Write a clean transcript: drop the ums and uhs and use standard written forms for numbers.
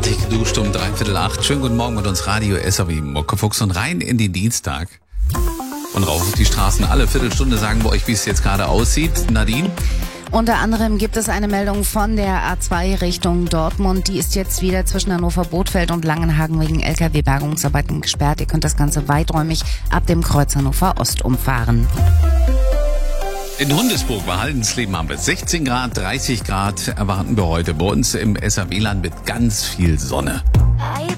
artig geduscht um 7:45. Schönen guten Morgen mit uns Radio SAW Muckefuchs und rein in den Dienstag. Und rauf auf die Straßen. Alle Viertelstunde sagen wir euch, wie es jetzt gerade aussieht. Nadine? Unter anderem gibt es eine Meldung von der A2 Richtung Dortmund. Die ist jetzt wieder zwischen Hannover-Bothfeld und Langenhagen wegen LKW-Bergungsarbeiten gesperrt. Ihr könnt das Ganze weiträumig ab dem Kreuz Hannover Ost umfahren. In Hundesburg bei Haldensleben haben wir 16 Grad, 30 Grad erwarten wir heute bei uns im SAW-Land mit ganz viel Sonne.